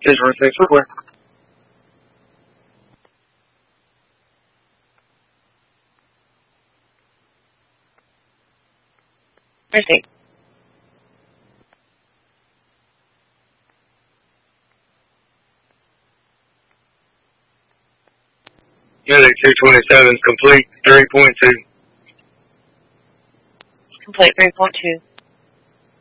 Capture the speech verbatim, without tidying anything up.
Digital Safe Footwear. Receipt. Unit two twenty-seven complete, three point two. Complete three point two.